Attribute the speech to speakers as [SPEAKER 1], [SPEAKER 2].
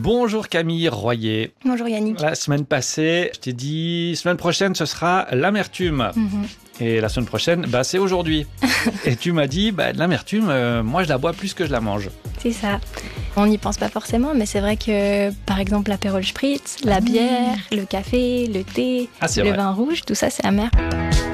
[SPEAKER 1] Bonjour Camille Royer.
[SPEAKER 2] Bonjour Yannick.
[SPEAKER 1] La semaine passée, je t'ai dit, semaine prochaine, ce sera l'amertume. Et la semaine prochaine, c'est aujourd'hui. Et tu m'as dit, l'amertume, moi je la bois plus que je la mange.
[SPEAKER 2] C'est ça. On n'y pense pas forcément, mais c'est vrai que, par exemple, l'apérol spritz, la bière, le café, le thé, le vin rouge, tout ça, c'est amer.